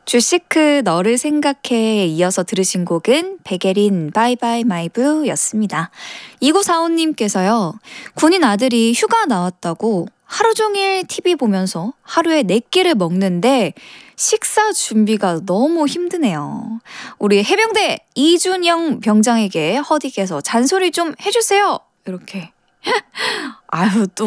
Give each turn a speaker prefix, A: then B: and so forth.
A: 주시크 너를 생각해 이어서 들으신 곡은 백예린 바이바이 마이브 였습니다. 2945님께서요. 군인 아들이 휴가 나왔다고 하루 종일 TV 보면서 하루에 4끼를 먹는데 식사 준비가 너무 힘드네요. 우리 해병대 이준영 병장에게 허디께서 잔소리 좀 해주세요. 이렇게. 아유 또